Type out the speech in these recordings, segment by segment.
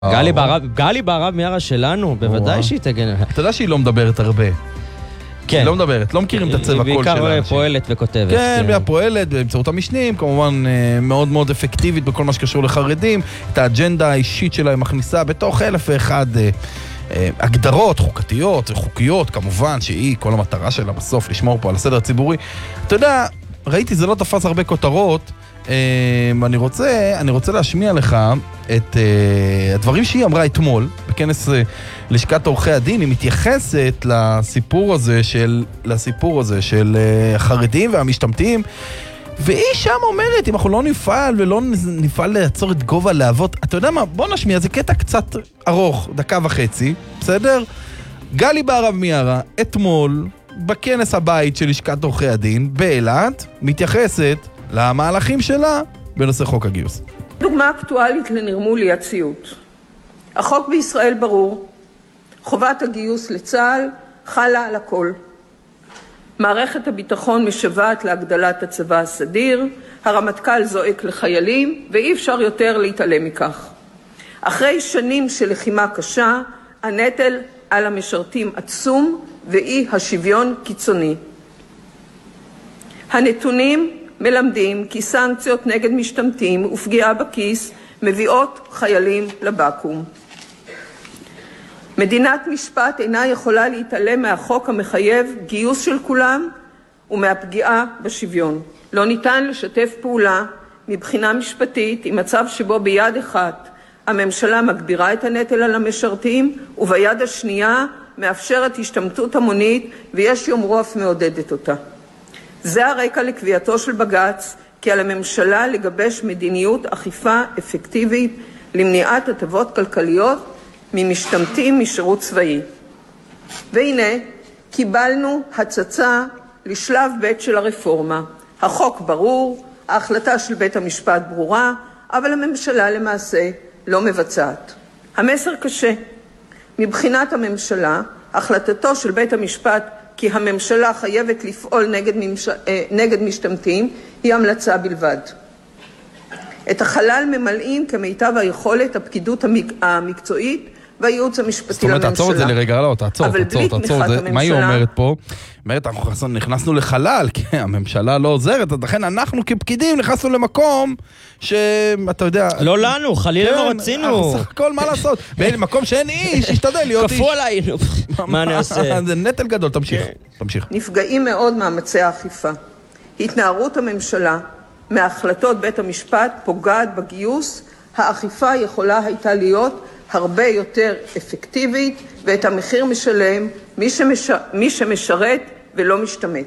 גלי בהרב מיארה שלנו, בוודאי שהיא תגן. אתה יודע שהיא לא מדברת הרבה. כן. היא לא מדברת, לא מכירים את הצבע קול שלה. בעיקר פועלת וכותבת. כן, היא פועלת באמצעות המשנים, כמובן מאוד מאוד אפקטיבית בכל מה שקשור לחרדים. את האג'נדה האישית שלה היא מכניסה בתוך 1001 הגדרות חוקתיות וחוקיות, כמובן שהיא, כל המטרה שלה בסוף לשמור פה על הסדר הציבורי. אתה יודע, ראיתי, זה לא תפס הרבה כותרות, אני רוצה להשמיע לך את הדברים שהיא אמרה אתמול בכנס לשכת עורכי הדין. היא מתייחסת לסיפור הזה של החרדים והמשתמטים, והיא שם אומרת, אם אנחנו לא נפעל ולא נפעל לעצור את גובה להבות, אתה יודע מה, בוא נשמיע, זה קטע קצת ארוך, 1.5 דקות, בסדר? גלי בהרב מיארה אתמול בכנס הבית של לשכת עורכי הדין באילת מתייחסת למהלכים שלה בנושא חוק הגיוס. דוגמה אקטואלית לנרמול אי הציות. החוק בישראל ברור. חובת הגיוס לצה"ל חלה על הכל. מערכת הביטחון משוועת להגדלת הצבא הסדיר, הרמטכ"ל זועק לחיילים, ואי אפשר יותר להתעלם מכך. אחרי שנים של לחימה קשה, הנטל על המשרתים עצום ואי השוויון קיצוני. הנתונים מלמדים כי סנקציות נגד משתמטים ופגיעה בכיס מביאות חיילים לבקו"ם. מדינת משפט אינה יכולה להתעלם מהחוק המחייב גיוס של כולם ומהפגיעה בשוויון. לא ניתן לשתף פעולה מבחינה משפטית עם מצב שבו ביד אחת הממשלה מגבירה את הנטל על המשרתים וביד השנייה מאפשרת השתמטות המונית ויש יאמרו אף מעודדת אותה. זה הרקע לקביעתו של בג"ץ כי על הממשלה לגבש מדיניות אכיפה אפקטיבית למניעת הטבות כלכליות ממשתמטים משירות צבאי. והנה, קיבלנו הצצה לשלב ב' של הרפורמה. החוק ברור, ההחלטה של בית המשפט ברורה, אבל הממשלה למעשה לא מבצעת. המסר קשה. מבחינת הממשלה, החלטתו של בית המשפט כי הממשלה חייבת לפעול נגד משתמטים היא המלצה בלבד. את החלל ממלאים כמיטב היכולת הפקידות המקצועית והייעוץ המשפטי לממשלה. זאת אומרת, תעצור את זה לרגע, לא, תעצור. מה היא אומרת פה? אומרת, אנחנו נכנסנו לחלל, כי הממשלה לא עוזרת, לכן אנחנו כפקידים נכנסנו למקום שאתה יודע... לא לנו, חלילה לא רצינו. סך הכל מה לעשות? במקום שאין איש, השתדל להיות איש. כפו עליי, מה נעשה? זה נטל גדול, תמשיך. נפגעים מאוד מאמצי האכיפה. התנערות הממשלה מהחלטות בית המשפט פוגעת בגיוס, האכיפה יכולה הייתה להיות הרבה יותר אפקטיבית, ואת המחיר משלם מי שמשרת ולא משתמט.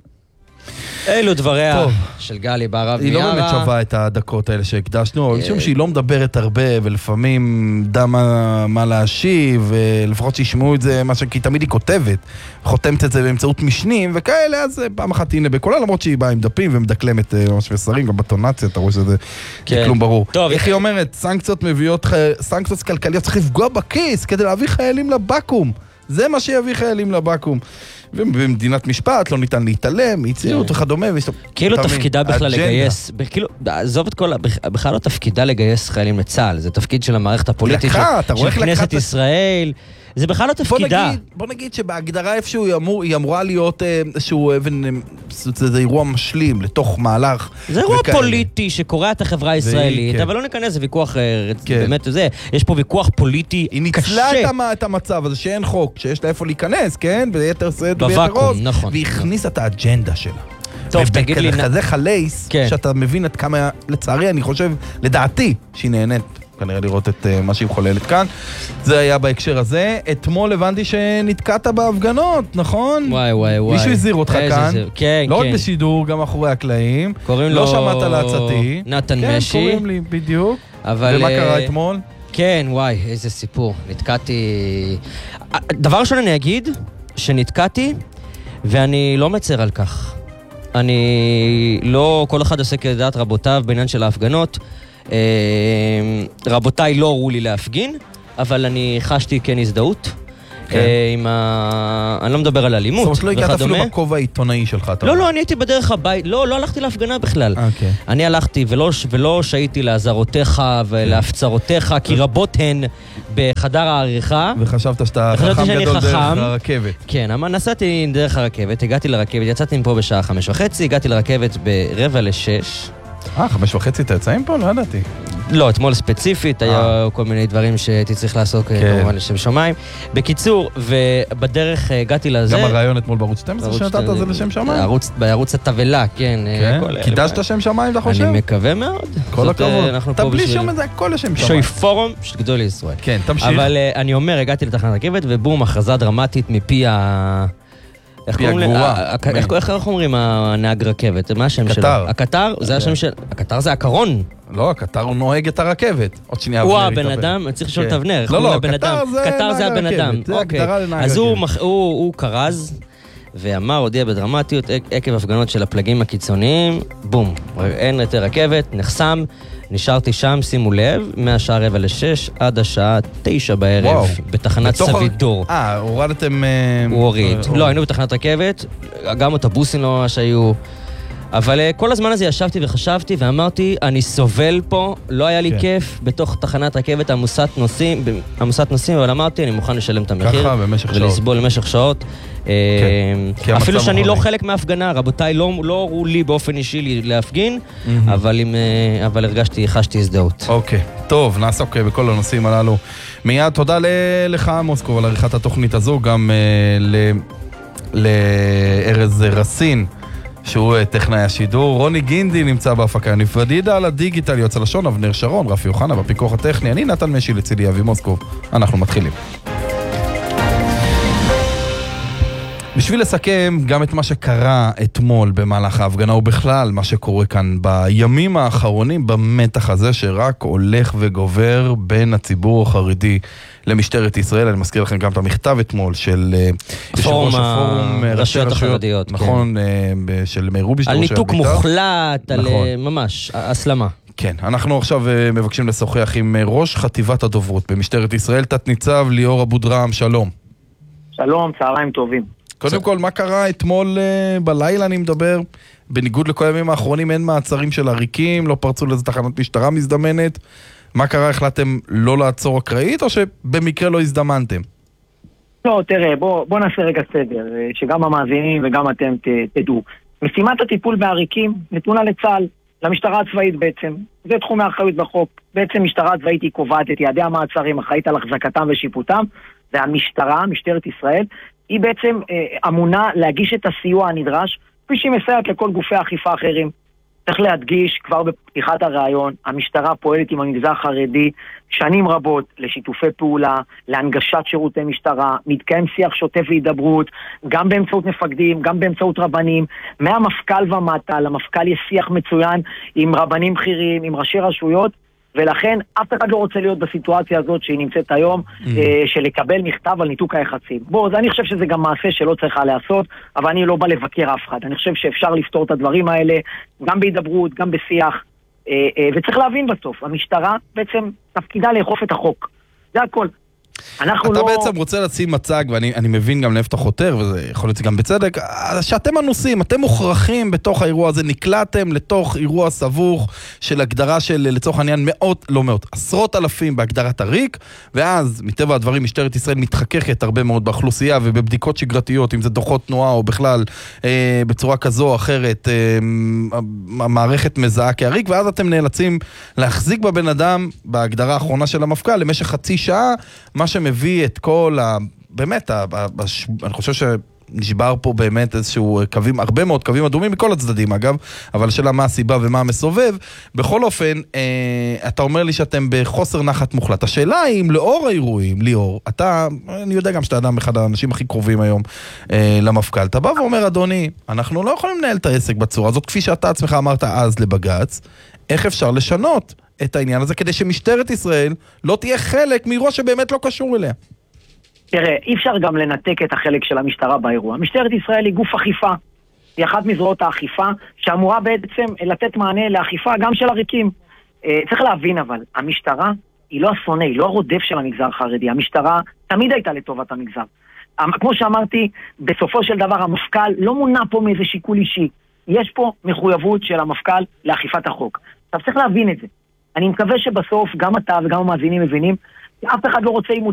אלו דבריה של גלי בהרב מיארה. היא לא באמת שווה את הדקות האלה שהקדשנו, משום שהיא לא מדברת הרבה, ולפעמים דע מה להשיב, ולפחות שישמעו את זה, כי תמיד היא כותבת, חותמת את זה באמצעות משנים וכאלה, אז פעם אחת הנה בקולה, למרות שהיא באה עם דפים ומדקלמת ממש ושרים, גם בטונציה, אתה רואה שזה כלום ברור. איך היא אומרת? סנקציות מביאות, סנקציות כלכליות, צריך לפגוע בכיס כדי להביא חיילים לבקו"ם. זה מה שיביא חיילים לבקו"ם. ובמדינת משפט לא ניתן להתעלם, יציאות וכדומה. כאילו תפקידה בכלל לגייס, עזוב את כל, בכלל לא תפקידה לגייס חיילים לצה"ל, זה תפקיד של המערכת הפוליטית של כנסת ישראל, זה בכלל לא תפקידה. בוא נגיד שבהגדרה איפשהו היא אמורה להיות איזשהו זה אירוע משלים לתוך מהלך. זה אירוע פוליטי שקורע את החברה הישראלית, אבל לא ניכנס, זה ויכוח, באמת זה, יש פה ויכוח פוליטי קשה. היא ניצלה את המצב הזה שאין חוק, שיש לה איפה להיכנס, כן? ביתר סד וביתר רוז, והיא הכניסה את האג'נדה שלה. טוב, תגיד לי... ובכזה חלייס, שאתה מבין את כמה, לצערי, אני חושב, לדעתי, שהיא נהנית. כנראה לראות את מה שהיא חוללת כאן. זה היה בהקשר הזה. אתמול הבנתי שנתקעת בהפגנות, נכון? וואי. מישהו הזהיר אותך כאן. כן. לא רק בשידור, גם אחורי הקלעים. קוראים לו... לא שמעת לעצתי. נתן משי. כן, קוראים לי, בדיוק. אבל... ומה קרה אתמול? כן, וואי, איזה סיפור. נתקעתי... דבר ראשון אני אגיד, שנתקעתי, ואני לא מצר על כך. אני לא... כל אחד עושה כדעת רבותיו בעניין של ההפגנות. רבותיי לא הורו לי להפגין, אבל אני חשתי כן הזדהות. אני לא מדבר על אלימות וכדומה. זאת אומרת, לא הגעת אפילו בכובע העיתונאי שלך. לא, אני הייתי בדרך הבית, לא הלכתי להפגנה בכלל. אני הלכתי ולא שהייתי לעזרותיך ולהפצרותיך, כי רבות הן בחדר העריכה. וחשבת שאתה חכם גדול דרך הרכבת. כן, נסעתי דרך הרכבת, הגעתי לרכבת, יצאתי מפה בשעה 5:30, הגעתי לרכבת ב5:45. 5:30 אתה יצאים פה? לא ידעתי. לא, אתמול ספציפית, היה כל מיני דברים שהייתי צריך לעסוק כמובן לשם שמיים. בקיצור, ובדרך הגעתי לזה... גם הרעיון אתמול בערוץ 12 שנתת זה לשם שמיים? בערוץ התבלה, כן. קידשת שם שמיים, אתה חושב? אני מקווה מאוד. כל הכבוד. תבלי שם את זה, הכל לשם שמיים. שוי פורום של גדול לישראל. כן, תמשיך. אבל אני אומר, הגעתי לתחנת רכבת, ובום, הכרזה דרמטית מפי איך אומרים הנהג רכבת? מה השם שלו? הקטר? זה השם של... הקטר זה הקרון. לא, הקטר הוא נוהג את הרכבת. עוד שנייה הוא הבן אדם, צריך לשאול את אבנר. לא, קטר זה הבן אדם. זה הגדרה לנהג אז הוא קרז ואמר, הודיע בדרמטיות, עקב הפגנות של הפלגים הקיצוניים, בום, אין יותר רכבת, נחסם, נשארתי שם, שימו לב, מהשעה 5:45 עד השעה 9 בערב, בתחנת סבידור. הורדתם... הוא הוריד. לא, היינו בתחנת רכבת, גם אוטובוסים לא ממש היו... אבל כל הזמן הזה ישבתי וחשבתי ואמרתי, אני סובל פה, לא היה לי כיף בתוך תחנת רכבת עמוסת נוסעים, אבל אמרתי, אני מוכן לשלם את המחיר ולסבול במשך שעות. אפילו שאני לא חלק מההפגנה, רבותיי, לא הורו לי באופן אישי להפגין, אבל חשתי הזדהות. אוקיי, טוב, נעסוק בכל הנושאים הללו. מיד תודה לך, מוסקוב, על עריכת התוכנית הזו, גם לארז רסין, שהוא טכנאי השידור. רוני גינדי נמצא בהפקה נפרדידה על הדיגיטל, יוצא לשון, אבנר שרון, רפי יוחנה בפיקוח הטכני, אני נתן משי לצידי אבי מוסקוב. אנחנו מתחילים. בשביל לסכם גם את מה שקרה אתמול במהלך ההפגנה ובכלל מה שקורה כאן בימים האחרונים במתח הזה שרק הולך וגובר בין הציבור החרדי למשטרת ישראל. אני מזכיר לכם גם את המכתב אתמול של פורום הרשויות החרדיות, נכון, של מאיר רובינשטיין, על ניתוק מוחלט, על ממש הסלמה. כן, אנחנו עכשיו מבקשים לשוחח עם ראש חטיבת הדוברות במשטרת ישראל, תת ניצב ליאור אבו דרהם. שלום. שלום, צהריים טובים. קודם כל, מה קרה אתמול בלילה, אני מדבר? בניגוד לכל הימים האחרונים, אין מעצרים של עריקים, לא פרצו לזה תחנת משטרה מזדמנת. מה קרה? החלטתם לא לעצור אקראית, או שבמקרה לא הזדמנתם? לא, תראה, בוא נעשה רגע סדר, שגם המאזינים וגם אתם תדעו. משימת הטיפול בעריקים נתונה לצה"ל, למשטרה הצבאית בעצם. זה תחום האחריות בחוק. בעצם משטרה הצבאית היא קובעת את יעדי המעצרים, אחראית על החזקתם ושיפוטם, והמשטרה, משטרת ישראל, היא בעצם אמונה להגיש את הסיוע הנדרש, כפי שהיא מסייעת לכל גופי האכיפה אחרים. צריך להדגיש כבר בפתיחת הרעיון, המשטרה פועלת עם המגזר החרדי שנים רבות לשיתופי פעולה, להנגשת שירותי משטרה, מתקיים שיח שוטף והידברות, גם באמצעות מפקדים, גם באמצעות רבנים, מהמפכ"ל ומטה, למפכ"ל יש שיח מצוין עם רבנים בכירים, עם ראשי רשויות, ולכן אף אחד לא רוצה להיות בסיטואציה הזאת שהיא נמצאת היום, של לקבל מכתב על ניתוק היחסים. אני חושב שזה גם מעשה שלא צריכה לעשות, אבל אני לא בא לבקר אף אחד. אני חושב שאפשר לפתור את הדברים האלה, גם בהידברות, גם בשיח, וצריך להבין בסוף, המשטרה בעצם תפקידה לאכוף את החוק. זה הכל. אתה בעצם רוצה לשים מצג, ואני מבין גם לאיפה אתה חותר, וזה יכול להיות גם בצדק, שאתם אנוסים, אתם מוכרחים בתוך האירוע הזה, נקלעתם לתוך אירוע סבוך של הגדרה של, לצורך העניין, עשרות אלפים בהגדרת הריק, ואז מטבע הדברים משטרת ישראל מתחככת הרבה מאוד באוכלוסייה, ובבדיקות שגרתיות, אם זה דוחות תנועה או בכלל בצורה כזו או אחרת, המערכת מזהה כהריק, ואז אתם נאלצים להחזיק בבן אדם בהגדרה האחרונה של המפכ"ל למשך חצי שעה, מה שמביא את כל באמת, אני חושב שנשבר פה באמת איזשהו קווים, הרבה מאוד קווים אדומים מכל הצדדים אגב, אבל השאלה מה הסיבה ומה המסובב. בכל אופן, אתה אומר לי שאתם בחוסר נחת מוחלט. השאלה היא אם לאור האירועים, ליאור, אני יודע גם שאתה אדם אחד האנשים הכי קרובים היום למפכ"ל, אתה בא ואומר, אדוני, אנחנו לא יכולים לנהל את העסק בצורה הזאת, כפי שאתה עצמך אמרת אז לבג"ץ, איך אפשר לשנות את העניין הזה, כדי שמשטרת ישראל לא תהיה חלק מאירוע שבאמת לא קשור אליה? תראה, אי אפשר גם לנתק את החלק של המשטרה באירוע. משטרת ישראל היא גוף אכיפה. היא אחת מזרועות האכיפה, שאמורה בעצם לתת מענה לאכיפה גם של עריקים. צריך להבין אבל, המשטרה היא לא השונא, היא לא הרודף של המגזר החרדי. המשטרה תמיד הייתה לטובת המגזר. כמו שאמרתי, בסופו של דבר המפכ"ל לא מונע פה מאיזה שיקול אישי. יש פה מחויבות של המפכ"ל לאכיפת החוק. עכשיו צריך להבין את זה. אני מקווה שבסוף גם אתה וגם המאזינים מבינים, אף אחד לא רוצה עימות